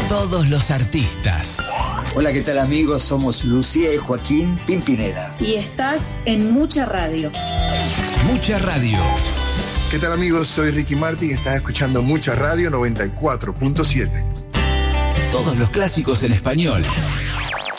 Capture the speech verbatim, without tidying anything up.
Todos los artistas. Hola, ¿qué tal amigos? Somos Lucía y Joaquín Pimpineda. Y estás en Mucha Radio. Mucha Radio. ¿Qué tal amigos? Soy Ricky Martin y estás escuchando Mucha Radio noventa y cuatro punto siete. Todos los clásicos en español.